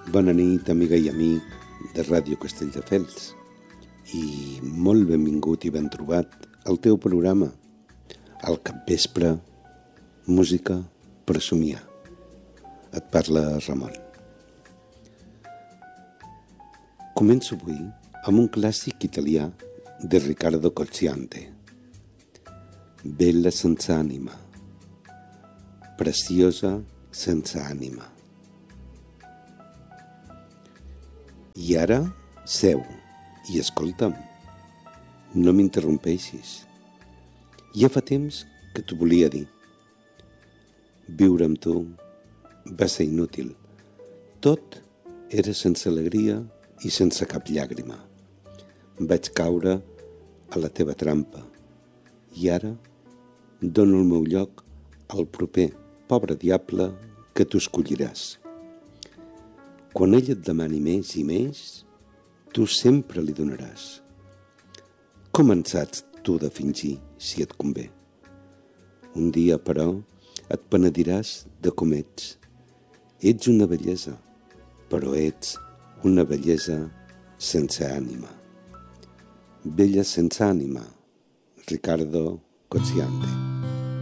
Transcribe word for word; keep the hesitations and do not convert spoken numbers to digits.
Bona nit, amiga i amic de Ràdio Castelldefels, i molt benvingut i ben trobat al teu programa, al capvespre, música per somiar. Et parla Ramon. Començo avui amb un clàssic italià de Riccardo Cocciante. Bella sense ànima, preciosa sense ànima. I ara, seu i escolta'm, no m'interrompeixis. Ja fa temps que t'ho volia dir. Viure amb tu va ser inútil. Tot era sense alegria i sense cap llàgrima. Vaig caure a la teva trampa i ara dono el meu lloc al proper pobre diable que tu escolliràs. Quan ell et demani més i més, tu sempre li donaràs. Com en saps tu de fingir si et convé? Un dia, però, et penediràs de com ets. Ets una bellesa, però ets una bellesa sense ànima. Bella sense ànima, Riccardo Cocciante.